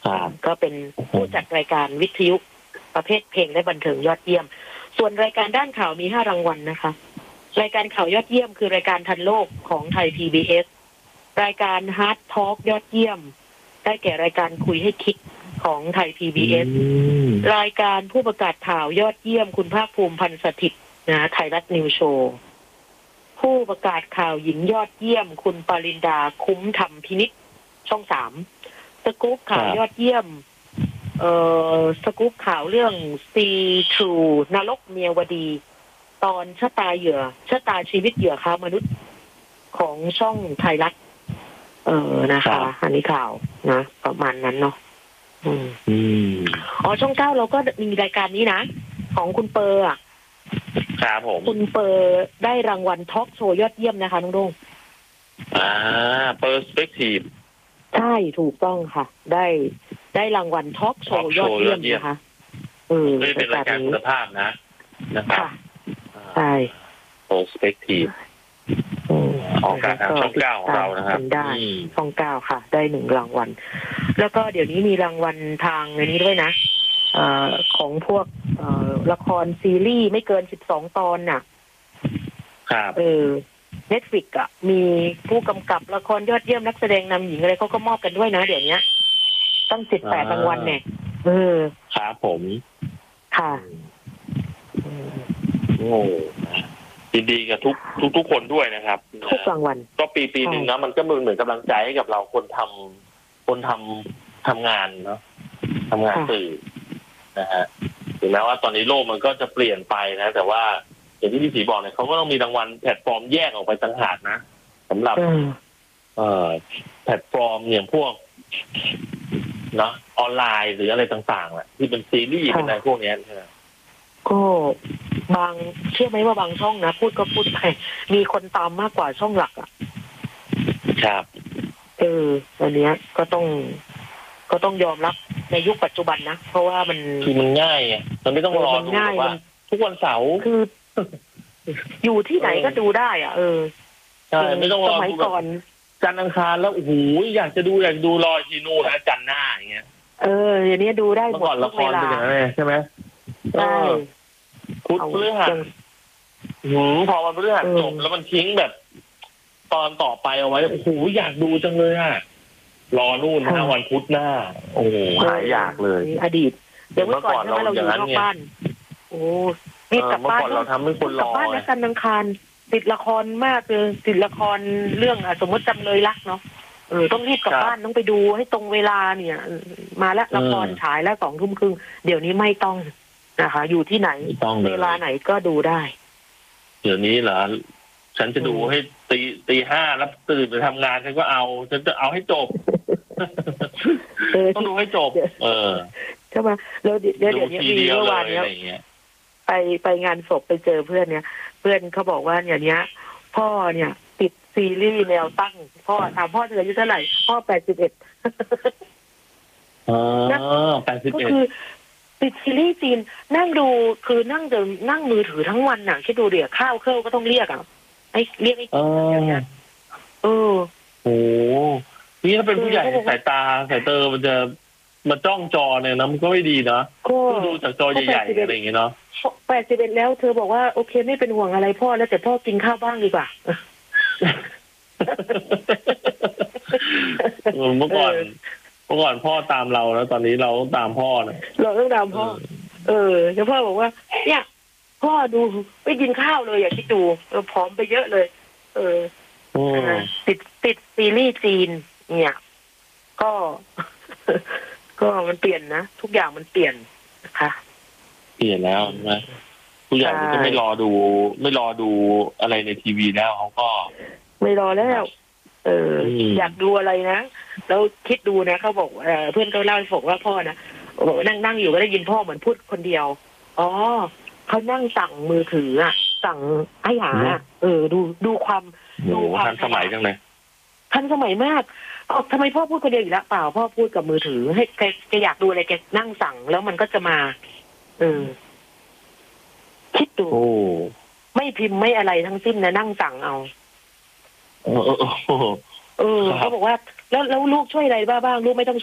ก็เป็นผู้จัดรายการวิทยุประเภทเพลงและบันเทิงยอดเยี่ยมส่วนรายการด้านข่าวมี5 รางวัลนะคะรายการข่าวยอดเยี่ยมคือรายการทันโลกของไทย PBS รายการฮาร์ดทอล์กยอดเยี่ยมได้แก่รายการคุยให้คิดของไทย PBS รายการผู้ประกาศข่าวยอดเยี่ยมคุณภาคภูมิพันธ์สถิตย์นะไทยรัฐนิวโชว์ผู้ประกาศข่าวหญิงยอดเยี่ยมคุณปรินดาคุ้มธรรมพินิจช่อง3สกู๊ปข่าวยอดเยี่ยมสกู๊ปข่าวเรื่องซีทรูนรกเมียวดีตอนชะตาชีวิตเหยื่อค้ามนุษย์ของช่องไทยรัฐนะคะอันนี้ข่าวนะประมาณนั้นเนาะช่อง9เราก็มีรายการนี้นะของคุณเปอร์อ่ะครับผมคุณเปอร์ได้รางวัลทอล์กโชว์ยอดเยี่ยมนะคะน้องดงเปอร์สเปกทีฟใช่ถูกต้องค่ะได้รางวัลทอล์กโชว์ยอดเยี่ยมนะคะเป็นรายการคุณภาพนะครับใช่เปอร์สเปกทีฟออกอากาศทางช่อง9ของเรานะครับได้ช่อง9ค่ะได้1 รางวัลแล้วก็เดี๋ยวนี้มีรางวัลทางในนี้ด้วยนะของพวกละครซีรีส์ไม่เกิน12 ตอนน่ะครับ Netflix อ่ะมีผู้กำกับละครยอดเยี่ยมนักแสดงนำหญิงอะไรเขาก็มอบกันด้วยนะเดี๋ยวนี้ตั้ง18 รางวัลเนี่ยครับผมค่ะโอ้ยินดีกับทุกคนด้วยนะครับทุกรางวัลก็ปีนึงนะมันก็เหมือนกำลังใจให้กับเราคนทำงานเนาะทำงานสื่อนะฮะถึงแม้ว่าตอนนี้โลกมันก็จะเปลี่ยนไปนะแต่ว่าอย่างที่พี่ศรีบอกเนี่ยเขาก็ต้องมีรางวัลแพลตฟอร์มแยกออกไปต่างหากนะสำหรับแพลตฟอร์มอย่างพวกเนาะออนไลน์หรืออะไรต่างๆแหละที่เป็นซีรีส์เป็นอะไรพวกนี้ใช่ไหมก็เชื่อไหมว่าบางช่องนะพูดก็พูดไปมีคนตามมากกว่าช่องหลักอ่ะครับอันเนี้ยก็ต้องยอมรับในยุคปัจจุบันนะเพราะว่ามันง่ายมันไม่ต้องรอดูว่าทุกวันเสาร์คืออยู่ที่ไหนก็ดูได้อ่ะใช่ไม่ต้องรอสมัยก่อนจันทร์อังคารแล้วโอ้โหอยากจะดูรอทีนู่นนะจันทร์หน้าอย่างเงี้ยอย่างนี้ดูได้หมดละครเป็นอย่างนั้นใช่ไหมใช่พุธพฤหัสพอวันพฤหัสจบแล้วมันทิ้งแบบตอนต่อไปเอาไว้โอ้โหอยากดูจังเลยอ่ะรอนู่น5 วันพุธหน้าโอ้หายอยากเลยอดีตเดี๋ยวเมื่อก่อนเราอยู่นอกบ้านรีบกลับบ้านเราทำให้คนรอบ้านแล้วกันอังคารติดละครมากเลยติดละครเรื่องสมมติจำเลยรักเนาะต้องรีบกลับบ้านต้องไปดูให้ตรงเวลาเนี่ยมาแล้วละครฉายแล้ว20:30นเดี๋ยวนี้ไม่ต้องนะคะอยู่ที่ไหนเวลาไหนก็ดูได้เดี๋ยวนี้เหรอฉันจะดูให้ตี 5แล้วตื่นไปทำงานฉันก็ฉันจะเอาให้จบต้องดูให้จบใช่ไหมแล้วเดี๋ยวนี้มีเมื่อวานเนี้ยไปงานศพไปเจอเพื่อนเนี่ยเพื่อนเขาบอกว่าอย่างเนี้ยพ่อเนี่ยติดซีรีส์แนวตั้งพ่อถามพ่อเธออายุเท่าไหร่พ่อ81ก็คือติดซีรีส์จีนนั่งดูคือนั่งมือถือทั้งวันน่ะคิดดูเดี๋ยวข้าวเครื่องก็ต้องเรียกเรียกไอ้กินอย่างเงี้ยโอ้นี่ถ้าเป็นผู้ใหญ่สายตามันจะมาจ้องจอเนี่ยนะมันก็ไม่ดีนะก็ดูจากจอใหญ่ๆอะไรอย่างเงี้ยเนาะ 81แล้วเธอบอกว่าโอเคไม่เป็นห่วงอะไรพ่อแล้วแต่พ่อกินข้าวบ้างดีกว่าเมื่อก่อนพ่อตามเราแล้วตอนนี้เราต้องตามพ่อนะเราต้องตามพ่อแล้วพ่อบอกว่าเนี่ยพ่อดูไม่กินข้าวเลยอยากที่ดูผอมไปเยอะเลยติดซีรีส์จีนเนี่ยก็มันเปลี่ยนนะทุกอย่างมันเปลี่ยนนะคะเปลี่ยนแล้วนะผู้ใหญ่ก็ไม่รอดูอะไรในทีวีแล้วเขาก็ไม่รอแล้วอยากดูอะไรนะแล้วคิดดูนะเขาบอกเพื่อนเขาเล่าให้ฟังว่าพ่อนะนั่งอยู่ก็ได้ยินพ่อเหมือนพูดคนเดียวเขานั่งสั่งมือถือสั่งให้หาดูความทันสมัยจังเลยทันสมัยมากทำไมพ่อพูดคนเดียวอีกแล้วเปล่าพ่อพูดกับมือถือให้แกอยากดูอะไรแกนั่งสั่งแล้วมันก็จะมาคิดดูไม่พิมพ์ไม่อะไรทั้งสิ้นนะนั่งสั่งเอาเขาบอกว่าแล้วลูกช่วยอะไรบ้างลูกไม่ต้อง